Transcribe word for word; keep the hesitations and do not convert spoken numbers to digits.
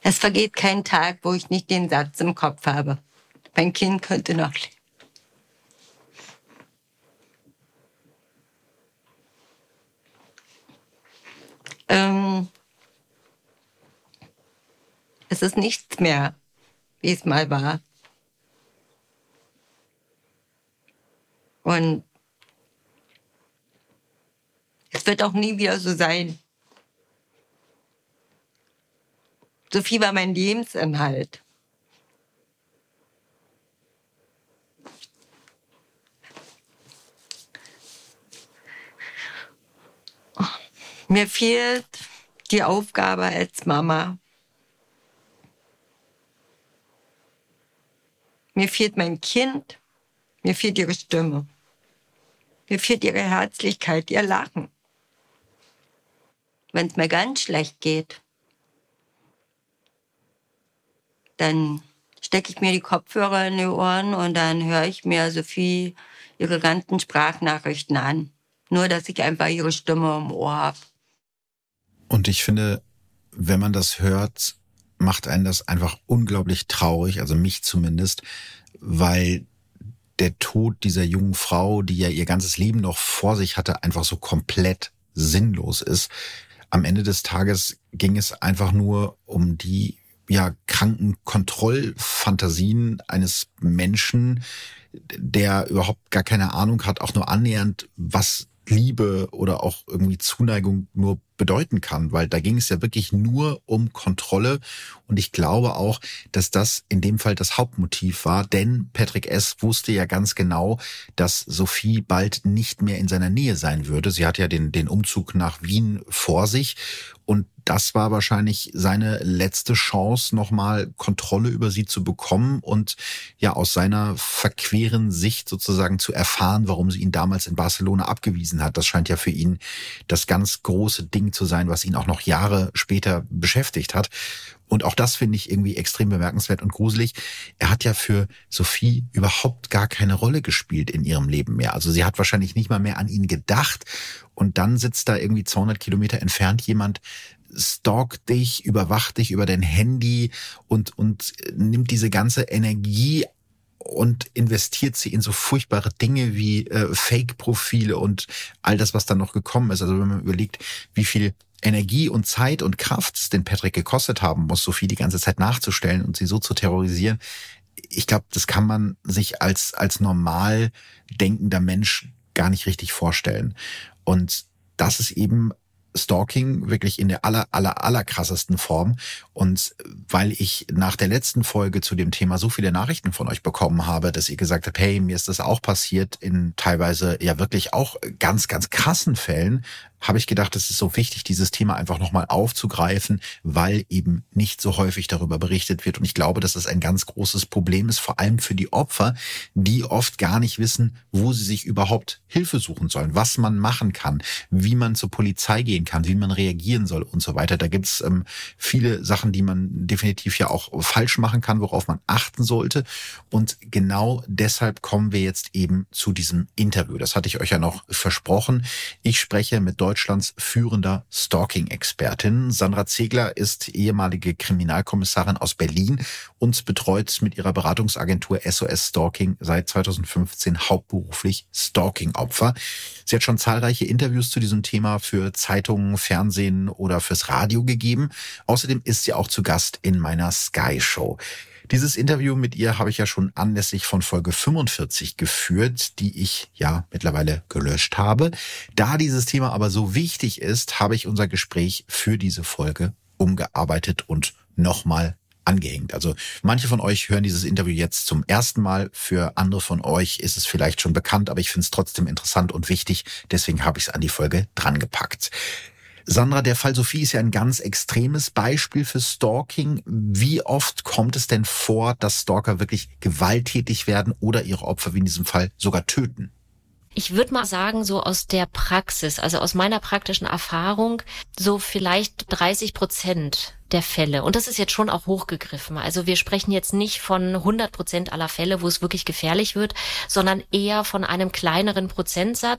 Es vergeht kein Tag, wo ich nicht den Satz im Kopf habe. Mein Kind könnte noch leben. Ähm, es ist nichts mehr, wie es mal war. Und es wird auch nie wieder so sein. Sophie war mein Lebensinhalt. Mir fehlt die Aufgabe als Mama. Mir fehlt mein Kind. Mir fehlt ihre Stimme. Mir fehlt ihre Herzlichkeit, ihr Lachen. Wenn es mir ganz schlecht geht, dann stecke ich mir die Kopfhörer in die Ohren und dann höre ich mir Sophie ihre ganzen Sprachnachrichten an. Nur, dass ich einfach ihre Stimme im Ohr habe. Und ich finde, wenn man das hört, macht einen das einfach unglaublich traurig, also mich zumindest, weil der Tod dieser jungen Frau, die ja ihr ganzes Leben noch vor sich hatte, einfach so komplett sinnlos ist. Am Ende des Tages ging es einfach nur um die ja kranken Kontrollfantasien eines Menschen, der überhaupt gar keine Ahnung hat, auch nur annähernd, was Liebe oder auch irgendwie Zuneigung nur bedeuten kann, weil da ging es ja wirklich nur um Kontrolle und ich glaube auch, dass das in dem Fall das Hauptmotiv war, denn Patrick S. wusste ja ganz genau, dass Sophie bald nicht mehr in seiner Nähe sein würde. Sie hat ja den, den Umzug nach Wien vor sich und das war wahrscheinlich seine letzte Chance, nochmal Kontrolle über sie zu bekommen und ja aus seiner verqueren Sicht sozusagen zu erfahren, warum sie ihn damals in Barcelona abgewiesen hat. Das scheint ja für ihn das ganz große Ding zu sein, was ihn auch noch Jahre später beschäftigt hat. Und auch das finde ich irgendwie extrem bemerkenswert und gruselig. Er hat ja für Sophie überhaupt gar keine Rolle gespielt in ihrem Leben mehr. Also sie hat wahrscheinlich nicht mal mehr an ihn gedacht. Und dann sitzt da irgendwie zweihundert Kilometer entfernt jemand, stalkt dich, überwacht dich über dein Handy und, und nimmt diese ganze Energie und investiert sie in so furchtbare Dinge wie äh, Fake-Profile und all das, was dann noch gekommen ist. Also wenn man überlegt, wie viel Energie und Zeit und Kraft es den Patrick gekostet haben muss, Sophie die ganze Zeit nachzustellen und sie so zu terrorisieren. Ich glaube, das kann man sich als, als normal denkender Mensch gar nicht richtig vorstellen. Und das ist eben Stalking wirklich in der aller, aller, aller krassesten Form. Und weil ich nach der letzten Folge zu dem Thema so viele Nachrichten von euch bekommen habe, dass ihr gesagt habt, hey, mir ist das auch passiert in teilweise ja wirklich auch ganz, ganz krassen Fällen, habe ich gedacht, es ist so wichtig, dieses Thema einfach nochmal aufzugreifen, weil eben nicht so häufig darüber berichtet wird. Und ich glaube, dass das ein ganz großes Problem ist, vor allem für die Opfer, die oft gar nicht wissen, wo sie sich überhaupt Hilfe suchen sollen, was man machen kann, wie man zur Polizei gehen kann, wie man reagieren soll und so weiter. Da gibt's ähm, viele Sachen, die man definitiv ja auch falsch machen kann, worauf man achten sollte. Und genau deshalb kommen wir jetzt eben zu diesem Interview. Das hatte ich euch ja noch versprochen. Ich spreche mit Deutschlands führender Stalking-Expertin. Sandra Ziegler ist ehemalige Kriminalkommissarin aus Berlin und betreut mit ihrer Beratungsagentur S O S Stalking seit zweitausendfünfzehn hauptberuflich Stalking-Opfer. Sie hat schon zahlreiche Interviews zu diesem Thema für Zeitungen, Fernsehen oder fürs Radio gegeben. Außerdem ist sie auch zu Gast in meiner Sky Show. Dieses Interview mit ihr habe ich ja schon anlässlich von Folge fünfundvierzig geführt, die ich ja mittlerweile gelöscht habe. Da dieses Thema aber so wichtig ist, habe ich unser Gespräch für diese Folge umgearbeitet und nochmal angehängt. Also manche von euch hören dieses Interview jetzt zum ersten Mal, für andere von euch ist es vielleicht schon bekannt, aber ich finde es trotzdem interessant und wichtig, deswegen habe ich es an die Folge drangepackt. Sandra, der Fall Sophie ist ja ein ganz extremes Beispiel für Stalking. Wie oft kommt es denn vor, dass Stalker wirklich gewalttätig werden oder ihre Opfer, wie in diesem Fall, sogar töten? Ich würde mal sagen, so aus der Praxis, also aus meiner praktischen Erfahrung, so vielleicht dreißig Prozent der Fälle. Und das ist jetzt schon auch hochgegriffen. Also wir sprechen jetzt nicht von hundert Prozent aller Fälle, wo es wirklich gefährlich wird, sondern eher von einem kleineren Prozentsatz.